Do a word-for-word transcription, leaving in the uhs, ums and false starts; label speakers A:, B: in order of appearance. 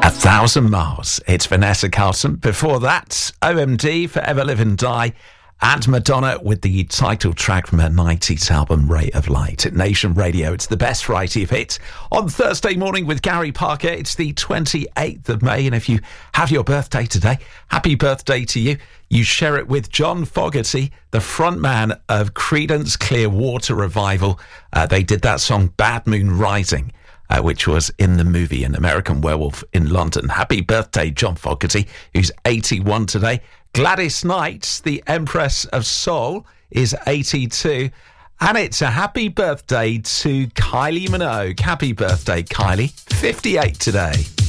A: A Thousand Miles. It's Vanessa Carlton. Before that, O M D, Forever Live and Die, and Madonna with the title track from her nineties album, Ray of Light. At Nation Radio, it's the best variety of hits. On Thursday morning with Gary Parker, it's the twenty-eighth of May, and if you have your birthday today, happy birthday to you. You share it with John Fogerty, the frontman of Creedence Clearwater Revival. Uh, they did that song, Bad Moon Rising, Uh, which was in the movie An American Werewolf in London. Happy birthday, John Fogerty, who's eighty-one today. Gladys Knight, the Empress of Soul, is eighty-two. And it's a happy birthday to Kylie Minogue. Happy birthday, Kylie. fifty-eight today.